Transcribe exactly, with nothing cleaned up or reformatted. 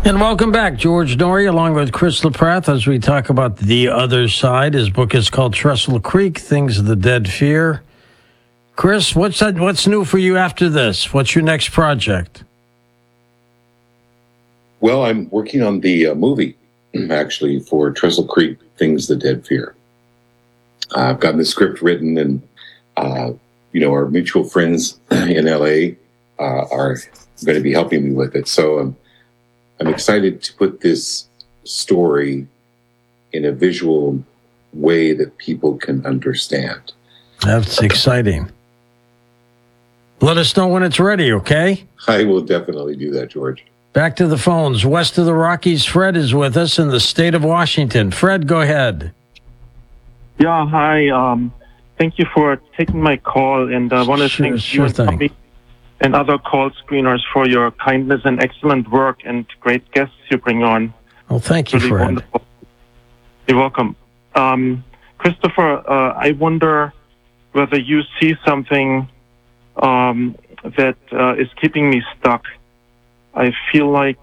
And welcome back, George Noory, along with Chris LaPrath, as we talk about The Other Side. His book is called Trestle Creek, Things the Dead Fear. Chris, what's that, what's new for you after this? What's your next project? Well, I'm working on the uh, movie, actually, for Trestle Creek, Things the Dead Fear. Uh, I've gotten the script written, and, uh, you know, our mutual friends in L A uh, are going to be helping me with it. So um, I'm excited to put this story in a visual way that people can understand. That's exciting. Let us know when it's ready, okay? I will definitely do that, George. Back to the phones. West of the Rockies, Fred is with us in the state of Washington. Fred, go ahead. Yeah, hi. Um, thank you for taking my call, and I want to Sure, thank sure you and thing. Tommy and other call screeners for your kindness and excellent work and great guests you bring on. Well, thank you, Really Fred. wonderful. You're welcome. Um, Christopher, uh, I wonder whether you see something um, that uh, is keeping me stuck. I feel like